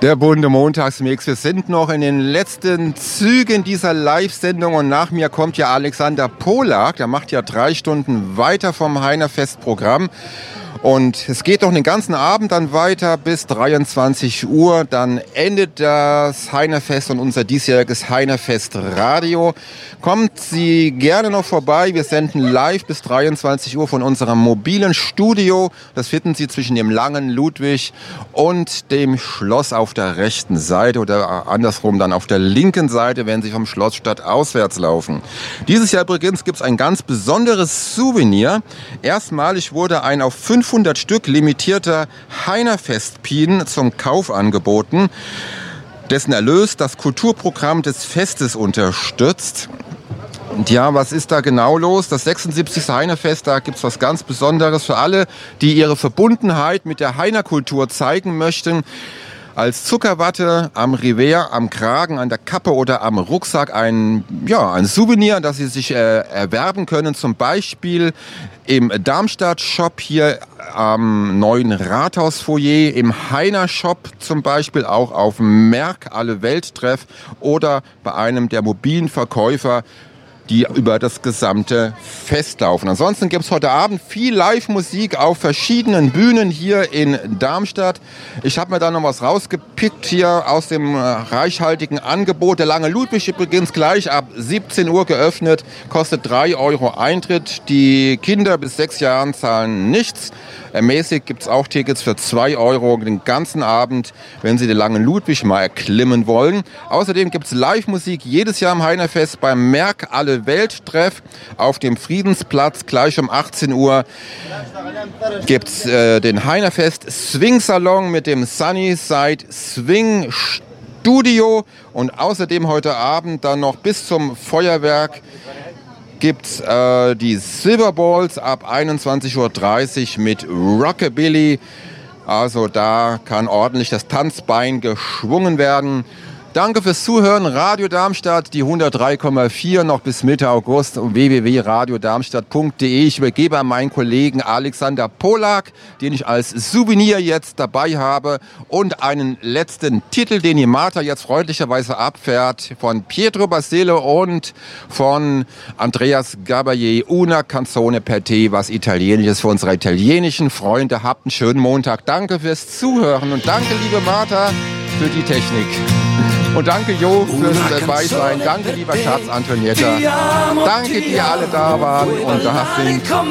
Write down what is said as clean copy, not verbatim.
Der bunte Montagsmix. Wir sind noch in den letzten Zügen dieser Live-Sendung und nach mir kommt ja Alexander Polak. Der macht ja 3 Stunden weiter vom Heinerfest-Programm. Und es geht noch den ganzen Abend dann weiter bis 23 Uhr. Dann endet das Heinerfest und unser diesjähriges Heinerfest Radio. Kommt Sie gerne noch vorbei. Wir senden live bis 23 Uhr von unserem mobilen Studio. Das finden Sie zwischen dem Langen Ludwig und dem Schloss auf der rechten Seite oder andersrum dann auf der linken Seite, wenn Sie vom Schloss stadtauswärts laufen. Dieses Jahr übrigens gibt es ein ganz besonderes Souvenir. Erstmalig wurde ein auf 500 Stück limitierter Heinerfest-Pin zum Kauf angeboten, dessen Erlös das Kulturprogramm des Festes unterstützt. Und ja, was ist da genau los? Das 76. Heinerfest, da gibt's was ganz Besonderes für alle, die ihre Verbundenheit mit der Heinerkultur zeigen möchten. Als Zuckerwatte am Revers, am Kragen, an der Kappe oder am Rucksack ein Souvenir, das Sie sich erwerben können. Zum Beispiel im Darmstadt-Shop hier am neuen Rathausfoyer, im Heiner-Shop zum Beispiel, auch auf dem Merck Alle-Welt-Treff oder bei einem der mobilen Verkäufer, die über das gesamte Fest laufen. Ansonsten gibt es heute Abend viel Live-Musik auf verschiedenen Bühnen hier in Darmstadt. Ich habe mir da noch was rausgepickt hier aus dem reichhaltigen Angebot. Der Lange Ludwig übrigens gleich ab 17 Uhr geöffnet, kostet 3 Euro Eintritt. Die Kinder bis 6 Jahren zahlen nichts. Mäßig gibt es auch Tickets für 2 Euro den ganzen Abend, wenn Sie den Langen Ludwig mal erklimmen wollen. Außerdem gibt es Live-Musik jedes Jahr im Heinerfest beim Merck Alle-Welt-Treff auf dem Friedensplatz. Gleich um 18 Uhr gibt es den Heinerfest Swing-Salon mit dem Sunnyside Swing Studio. Und außerdem heute Abend dann noch bis zum Feuerwerk gibt's die Silverballs ab 21:30 Uhr mit Rockabilly. Also da kann ordentlich das Tanzbein geschwungen werden. Danke fürs Zuhören. Radio Darmstadt, die 103,4 noch bis Mitte August und www.radiodarmstadt.de. Ich übergebe an meinen Kollegen Alexander Polak, den ich als Souvenir jetzt dabei habe, und einen letzten Titel, den die Martha jetzt freundlicherweise abfährt, von Pietro Basile und von Andreas Gabaye, Una Canzone per te, was Italienisches für unsere italienischen Freunde. Habt einen schönen Montag. Danke fürs Zuhören und danke, liebe Martha, für die Technik. Und danke, Jo, fürs Dabeisein. Danke, lieber Schatz Antonietta. Danke, die alle da waren und da sind.